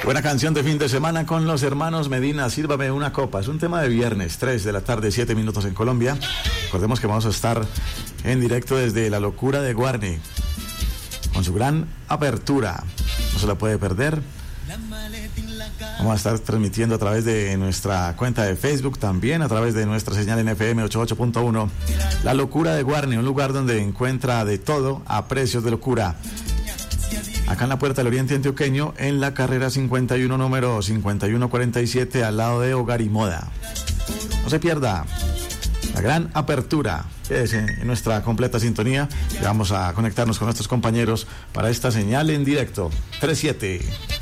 Buena canción de fin de semana con los hermanos Medina, Sírvame una copa. Es un tema de viernes, 3 de la tarde, 7 minutos en Colombia. Recordemos que vamos a estar en directo desde La Locura de Guarne, con su gran apertura. No se la puede perder. Vamos a estar transmitiendo a través de nuestra cuenta de Facebook, también a través de nuestra señal en FM 88.1. La Locura de Guarne, un lugar donde encuentra de todo a precios de locura. Acá en la Puerta del Oriente Antioqueño, en la carrera 51, número 5147, al lado de Hogar y Moda. No se pierda la gran apertura. Quédese en nuestra completa sintonía y vamos a conectarnos con nuestros compañeros para esta señal en directo. 37.